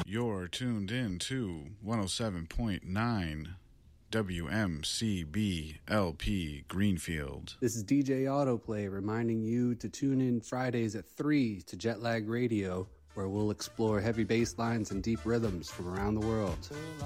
You're tuned in to 107.9 WMCB LP Greenfield. This is DJ Autoplay reminding you to tune in Fridays at 3 to Jetlag Radio, where we'll explore heavy bass lines and deep rhythms from around the world.